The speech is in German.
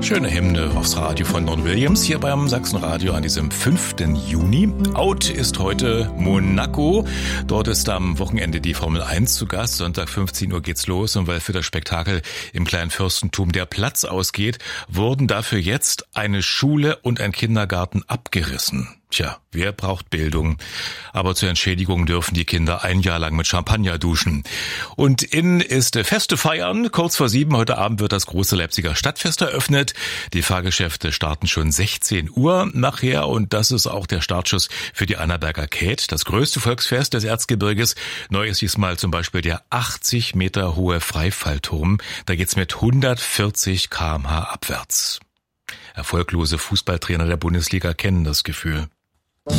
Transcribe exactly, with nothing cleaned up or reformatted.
Schöne Hymne aufs Radio von Don Williams hier beim Sachsenradio an diesem fünften Juni. Out ist heute Monaco. Dort ist am Wochenende die Formel eins zu Gast. Sonntag fünfzehn Uhr geht's los. Und weil für das Spektakel im kleinen Fürstentum der Platz ausgeht, wurden dafür jetzt eine Schule und ein Kindergarten abgerissen. Tja, wer braucht Bildung? Aber zur Entschädigung dürfen die Kinder ein Jahr lang mit Champagner duschen. Und innen ist Feste feiern. Kurz vor sieben heute Abend wird das große Leipziger Stadtfest eröffnet. Die Fahrgeschäfte starten schon sechzehn Uhr nachher. Und das ist auch der Startschuss für die Annaberger Käth, das größte Volksfest des Erzgebirges. Neu ist diesmal zum Beispiel der achtzig Meter hohe Freifallturm. Da geht's mit hundertvierzig Kilometer pro Stunde abwärts. Erfolglose Fußballtrainer der Bundesliga kennen das Gefühl.